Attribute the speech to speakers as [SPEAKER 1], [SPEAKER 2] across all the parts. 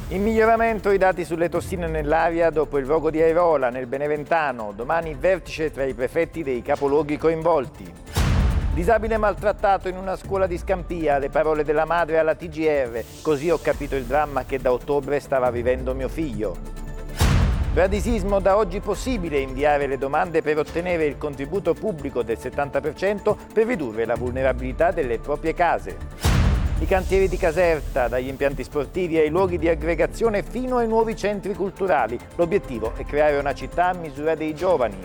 [SPEAKER 1] In miglioramento i dati sulle tossine nell'aria dopo il rogo di Airola nel Beneventano. Domani vertice tra i prefetti dei capoluoghi coinvolti. Disabile maltrattato in una scuola di Scampia, le parole della madre alla TGR. Così ho capito il dramma che da ottobre stava vivendo mio figlio. Bradisismo, da oggi possibile inviare le domande per ottenere il contributo pubblico del 70% per ridurre la vulnerabilità delle proprie case. I cantieri di Caserta, dagli impianti sportivi ai luoghi di aggregazione fino ai nuovi centri culturali. L'obiettivo è creare una città a misura dei giovani.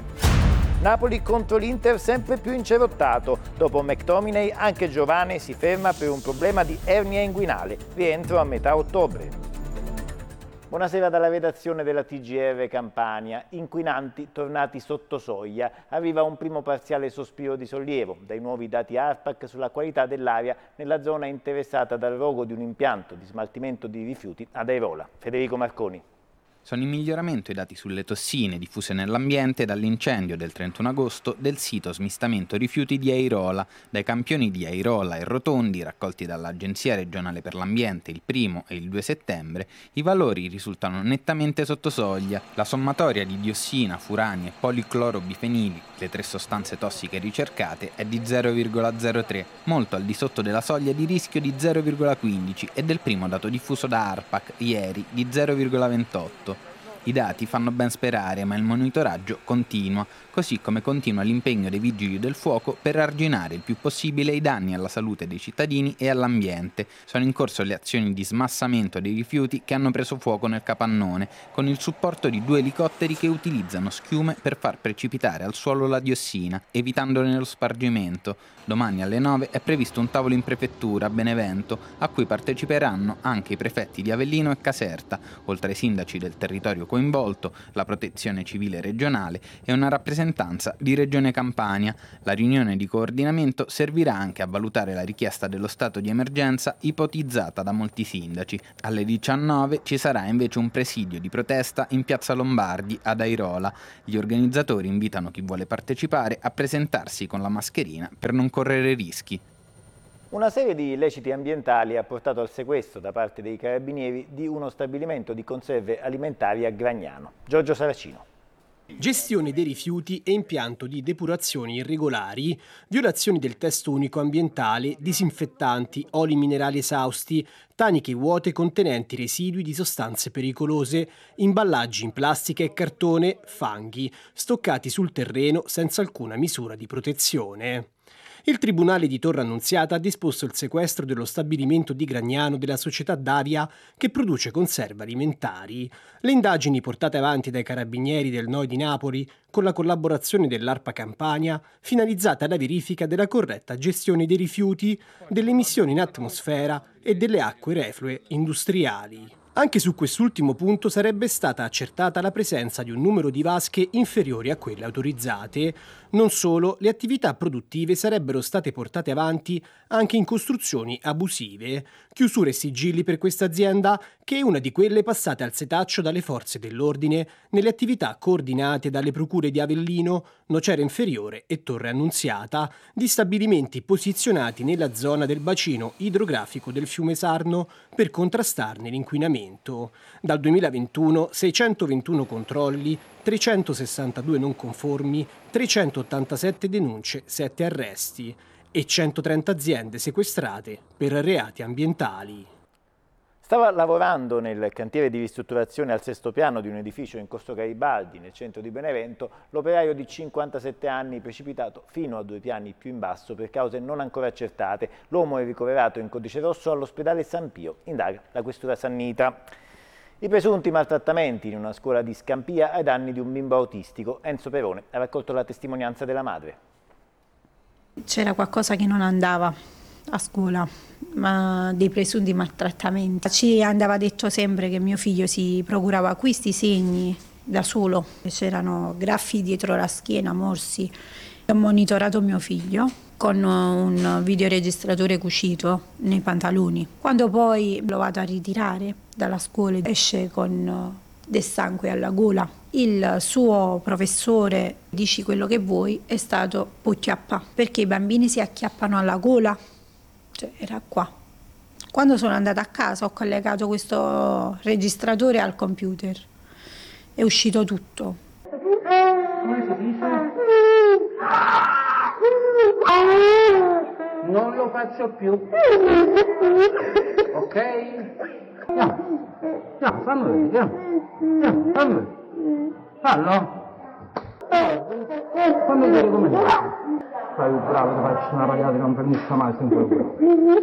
[SPEAKER 1] Napoli contro l'Inter sempre più incerottato. Dopo McTominay anche Giovane si ferma per un problema di ernia inguinale. Rientro a metà ottobre. Buonasera dalla redazione della TGR Campania. Inquinanti tornati sotto soglia. Arriva un primo parziale sospiro di sollievo dai nuovi dati ARPAC sulla qualità dell'aria nella zona interessata dal rogo di un impianto di smaltimento di rifiuti ad Airola. Federico Marconi.
[SPEAKER 2] Sono in miglioramento i dati sulle tossine diffuse nell'ambiente dall'incendio del 31 agosto del sito smistamento rifiuti di Airola. Dai campioni di Airola e Rotondi raccolti dall'Agenzia regionale per l'ambiente il 1° e il 2 settembre, i valori risultano nettamente sotto soglia. La sommatoria di diossina, furani e policlorobifenili, le 3 sostanze tossiche ricercate, è di 0,03, molto al di sotto della soglia di rischio di 0,15 e del primo dato diffuso da ARPAC ieri di 0,28. I dati fanno ben sperare, ma il monitoraggio continua, così come continua l'impegno dei vigili del fuoco per arginare il più possibile i danni alla salute dei cittadini e all'ambiente. Sono in corso le azioni di smassamento dei rifiuti che hanno preso fuoco nel capannone, con il supporto di 2 elicotteri che utilizzano schiume per far precipitare al suolo la diossina, evitandone lo spargimento. Domani alle 9 è previsto un tavolo in prefettura a Benevento, a cui parteciperanno anche i prefetti di Avellino e Caserta, oltre ai sindaci del territorio coinvolto, la protezione civile regionale e una rappresentanza di Regione Campania. La riunione di coordinamento servirà anche a valutare la richiesta dello stato di emergenza ipotizzata da molti sindaci. Alle 19 ci sarà invece un presidio di protesta in Piazza Lombardi ad Airola. Gli organizzatori invitano chi vuole partecipare a presentarsi con la mascherina per non correre rischi.
[SPEAKER 1] Una serie di illeciti ambientali ha portato al sequestro da parte dei carabinieri di uno stabilimento di conserve alimentari a Gragnano. Giorgio Saracino.
[SPEAKER 3] Gestione dei rifiuti e impianto di depurazioni irregolari, violazioni del testo unico ambientale, disinfettanti, oli minerali esausti, taniche vuote contenenti residui di sostanze pericolose, imballaggi in plastica e cartone, fanghi, stoccati sul terreno senza alcuna misura di protezione. Il Tribunale di Torre Annunziata ha disposto il sequestro dello stabilimento di Gragnano della società Davia che produce conserve alimentari. Le indagini portate avanti dai carabinieri del NOI di Napoli con la collaborazione dell'ARPA Campania, finalizzate alla verifica della corretta gestione dei rifiuti, delle emissioni in atmosfera e delle acque reflue industriali. Anche su quest'ultimo punto sarebbe stata accertata la presenza di un numero di vasche inferiori a quelle autorizzate. Non solo, le attività produttive sarebbero state portate avanti anche in costruzioni abusive. Chiusure e sigilli per questa azienda, che è una di quelle passate al setaccio dalle forze dell'ordine nelle attività coordinate dalle procure di Avellino, Nocera Inferiore e Torre Annunziata, di stabilimenti posizionati nella zona del bacino idrografico del fiume Sarno per contrastarne l'inquinamento. Dal 2021 621 controlli, 362 non conformi, 387 denunce, 7 arresti e 130 aziende sequestrate per reati ambientali.
[SPEAKER 1] Stava lavorando nel cantiere di ristrutturazione al 6° piano di un edificio in Corso Garibaldi, nel centro di Benevento, l'operaio di 57 anni precipitato fino a 2 piani più in basso per cause non ancora accertate. L'uomo è ricoverato in codice rosso all'ospedale San Pio, indaga la questura Sannita. I presunti maltrattamenti in una scuola di Scampia ai danni di un bimbo autistico. Enzo Perone ha raccolto la testimonianza della madre.
[SPEAKER 4] C'era qualcosa che non andava a scuola, ma dei presunti maltrattamenti. Ci andava detto sempre che mio figlio si procurava questi segni da solo. C'erano graffi dietro la schiena, morsi. Ho monitorato mio figlio con un videoregistratore cucito nei pantaloni. Quando poi l'ho vado a ritirare dalla scuola, esce con del sangue alla gola. Il suo professore, dici quello che vuoi, è stato pucchiappa, perché i bambini si acchiappano alla gola, cioè era qua, Quando sono andata a casa ho collegato questo registratore al computer, è uscito tutto.
[SPEAKER 5] Come si dice? Non lo faccio più. Ok? Andiamo, fammi vedere, andiamo, fammi vedere. Fallo. Fammi vedere come lo fai. Fai un bravo, ti faccio una pagata che non finisce mai sempre quello.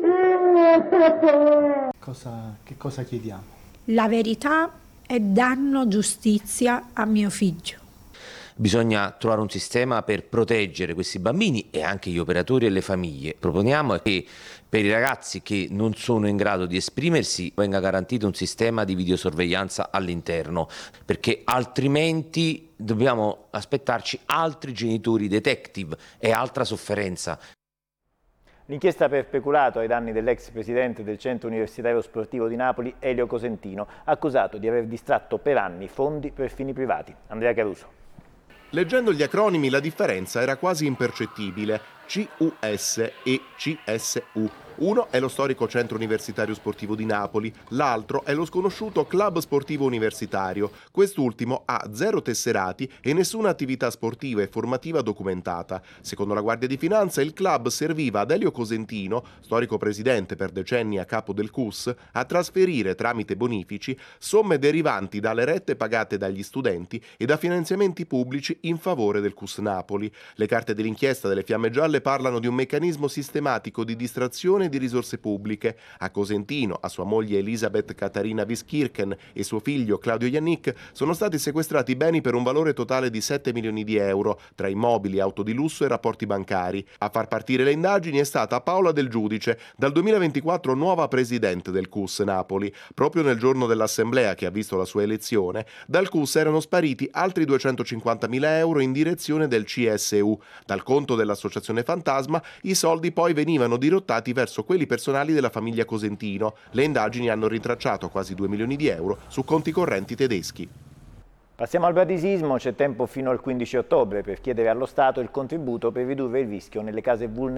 [SPEAKER 6] Che cosa chiediamo?
[SPEAKER 4] La verità e danno giustizia a mio figlio.
[SPEAKER 7] Bisogna trovare un sistema per proteggere questi bambini e anche gli operatori e le famiglie. Proponiamo che per i ragazzi che non sono in grado di esprimersi venga garantito un sistema di videosorveglianza all'interno, perché altrimenti dobbiamo aspettarci altri genitori detective e altra sofferenza.
[SPEAKER 1] L'inchiesta per peculato ai danni dell'ex presidente del Centro Universitario Sportivo di Napoli, Elio Cosentino, accusato di aver distratto per anni fondi per fini privati. Andrea Caruso.
[SPEAKER 8] Leggendo gli acronimi la differenza era quasi impercettibile, CUS e CSU. Uno è lo storico Centro Universitario Sportivo di Napoli, l'altro è lo sconosciuto Club Sportivo Universitario. Quest'ultimo ha 0 tesserati e nessuna attività sportiva e formativa documentata. Secondo la Guardia di Finanza, il club serviva ad Elio Cosentino, storico presidente per decenni a capo del CUS, a trasferire tramite bonifici somme derivanti dalle rette pagate dagli studenti e da finanziamenti pubblici in favore del CUS Napoli. Le carte dell'inchiesta delle Fiamme Gialle parlano di un meccanismo sistematico di distrazione di risorse pubbliche. A Cosentino, a sua moglie Elisabeth Catarina Wiskirchen e suo figlio Claudio Yannick sono stati sequestrati beni per un valore totale di 7 milioni di euro, tra immobili, auto di lusso e rapporti bancari. A far partire le indagini è stata Paola Del Giudice, dal 2024 nuova presidente del CUS Napoli. Proprio nel giorno dell'assemblea che ha visto la sua elezione, dal CUS erano spariti altri 250.000 euro in direzione del CSU. Dal conto dell'Associazione Fantasma i soldi poi venivano dirottati verso quelli personali della famiglia Cosentino. Le indagini hanno rintracciato quasi 2 milioni di euro su conti correnti tedeschi.
[SPEAKER 1] Passiamo al bradisismo, c'è tempo fino al 15 ottobre per chiedere allo Stato il contributo per ridurre il rischio nelle case vulnerabili.